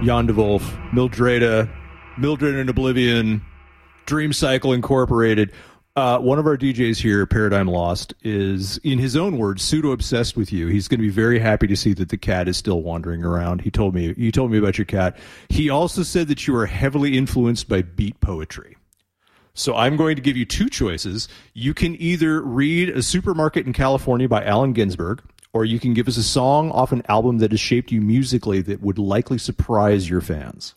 Jan de Wolf, Mildred and Oblivion, Dream Cycle Incorporated. One of our DJs here, Paradigm Lost, is, in his own words, pseudo-obsessed with you. He's going to be very happy to see that the cat is still wandering around. You told me about your cat. He also said that you are heavily influenced by beat poetry. So I'm going to give you two choices. You can either read A Supermarket in California by Allen Ginsberg, or you can give us a song off an album that has shaped you musically that would likely surprise your fans.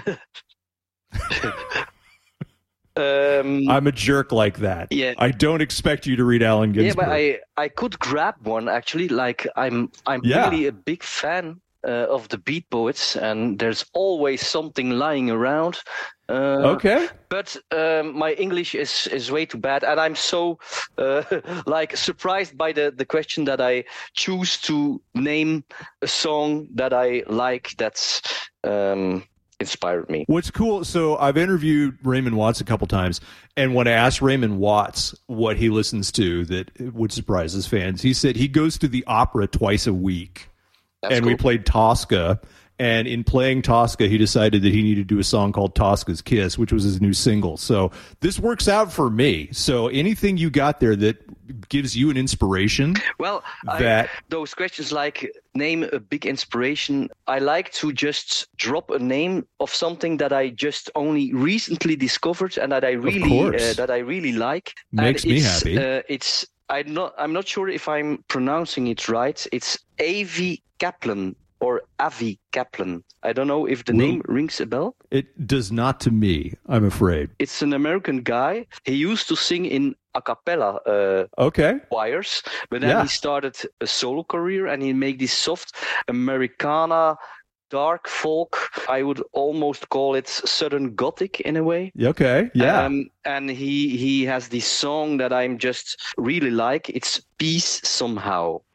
I'm a jerk like that. Yeah. I don't expect you to read Allen Ginsberg. Yeah, but I could grab one actually. Like I'm really a big fan of the beat poets, and there's always something lying around. Okay. But my English is way too bad, and I'm so surprised by the question that I choose to name a song that I like. That's inspired me. What's cool, so I've interviewed Raymond Watts a couple times, and when I asked Raymond Watts what he listens to that would surprise his fans, he said he goes to the opera twice a week. That's and cool. We played Tosca, and in playing Tosca, he decided that he needed to do a song called Tosca's Kiss, which was his new single. So this works out for me. So anything you got there that gives you an inspiration? Well, those questions like name a big inspiration, I like to just drop a name of something that I just only recently discovered and that I really like. Makes me happy. I'm not sure if I'm pronouncing it right. It's Avi Kaplan or Avi Kaplan. I don't know if the name rings a bell. It does not to me, I'm afraid. It's an American guy. He used to sing in a cappella choirs, but then he started a solo career and he made this soft Americana dark folk. I would almost call it Southern Gothic in a way. Okay, yeah. And he has this song that I'm just really like. It's Peace Somehow.